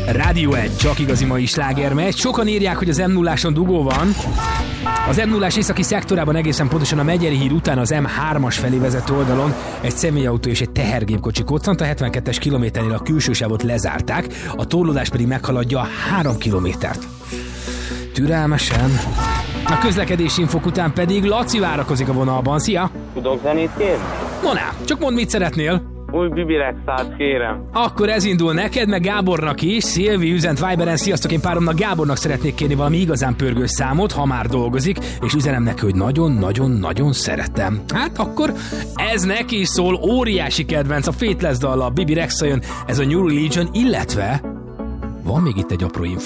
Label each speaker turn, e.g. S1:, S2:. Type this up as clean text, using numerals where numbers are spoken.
S1: Rádió 1, csak igazi mai sláger megy. Sokan írják, hogy az M0-áson dugó van. Az M0-ás északi szektorában egészen pontosan a Megyeri híd után az M3-as felé vezető oldalon egy személyautó és egy tehergépkocsi koccant, a 72-es kilométernél a külső sávot lezárták, a torlódás pedig meghaladja 3 kilométert. Türelmesen. A közlekedési infok után pedig Laci várakozik a vonalban. Szia!
S2: Tudok zenét kérni?
S1: Moná, csak mondd, mit szeretnél.
S2: Új Bibi Rexát kérem.
S1: Akkor ez indul neked, meg Gábornak is. Szilvi üzent Viberen, sziasztok, én páromnak Gábornak szeretnék kérni valami igazán pörgős számot, ha már dolgozik, és üzenem neki, hogy nagyon-nagyon-nagyon szeretem. Hát akkor ez neki is szól, óriási kedvenc, a Faithless dallal, Bibi Rexa jön, ez a New Religion, illetve van még itt egy apró info.